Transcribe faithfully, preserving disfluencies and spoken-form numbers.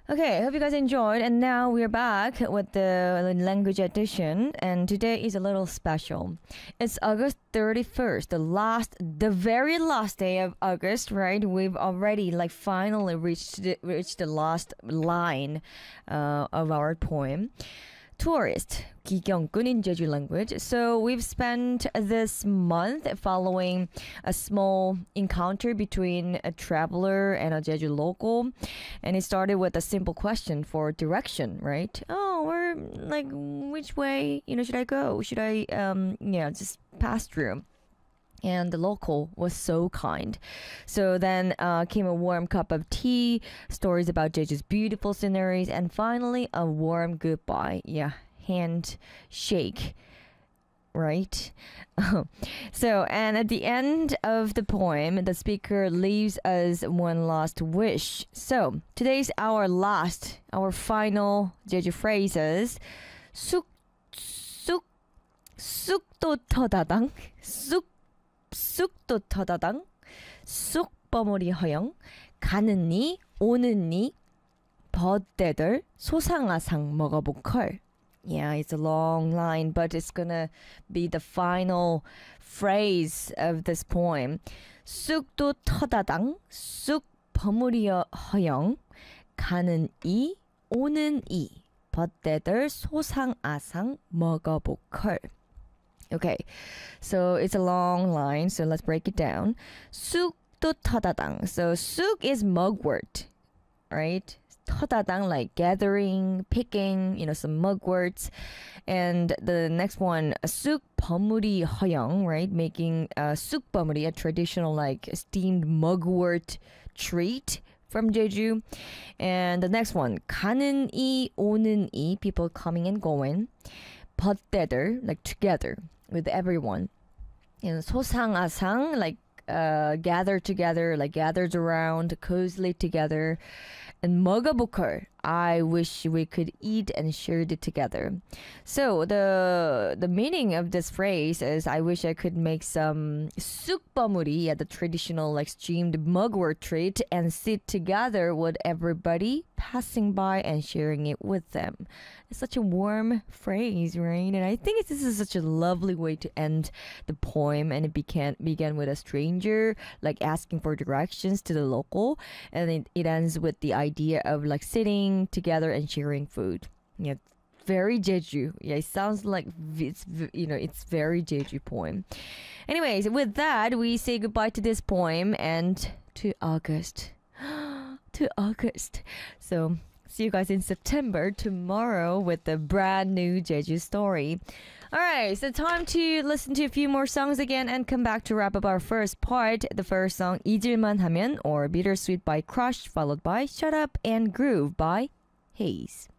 Okay, I hope you guys enjoyed. And now we're back with the language edition. And today is a little special. It's August thirty-first, the last, the very last day of August, right? We've already like finally reached the, reached the last line uh, of our poem. Tourist, 기경꾼 in Jeju language. So we've spent this month following a small encounter between a traveler and a Jeju local. And it started with a simple question for direction, right? Oh, where, like, which way, you know, should I go? Should I, um, yeah, just pass through? And the local was so kind. So then uh, came a warm cup of tea, stories about Jeju's beautiful sceneries, and finally a warm goodbye. Yeah, handshake. Right? So, and at the end of the poem, the speaker leaves us one last wish. So, today's our last, our final Jeju phrases. 쑥, 쑥, 쑥도 터다당, 쑥 쑥도 터다당, 쑥 버무리 허영, 가는니, 오는니, 벗대들, 소상아상 먹어보컬. Yeah, it's a long line, but it's gonna be the final phrase of this poem. 쑥도 터다당, 쑥 버무리 허영, 가는 이, 오는 이, 벗대들, 소상아상 먹어보컬. Okay, so it's a long line, so let's break it down. 쑥도 터다당. So 쑥 is mugwort, right? 터다당, like gathering, picking, you know, some mugworts. And the next one, 쑥 버무리 허영, right? Making uh, 쑥 버무리, a traditional like steamed mugwort treat from Jeju. And the next one, 가는 이, 오는 이, people coming and going. 벗대들, like together with everyone. And 소상아상, like uh, gather together, like gathered around, cozily together. And 먹어보컬, I wish we could eat and share it together. So the the meaning of this phrase is I wish I could make some 쑥버무리, yeah, the traditional like steamed mugwort treat, and sit together with everybody passing by and sharing it with them. It's such a warm phrase, right? And I think this is such a lovely way to end the poem. And it began began with a stranger like asking for directions to the local, and it, it ends with the idea of like sitting together and sharing food. Yeah, very Jeju. Yeah, it sounds like it's you know it's very Jeju poem. Anyways, with that, we say goodbye to this poem and to August. To August. So see you guys in September tomorrow with the brand new Jeju story. Alright, so time to listen to a few more songs again and come back to wrap up our first part. The first song, 잊을만 하면, or Bittersweet by Crush, followed by Shut Up and Groove by Haze.